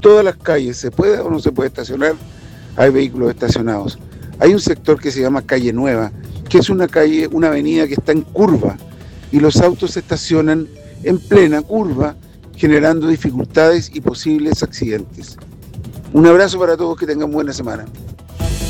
todas las calles, ¿se puede o no se puede estacionar? Hay vehículos estacionados. Hay un sector que se llama Calle Nueva, que es una calle, una avenida que está en curva, y los autos se estacionan en plena curva, generando dificultades y posibles accidentes. Un abrazo para todos, que tengan buena semana.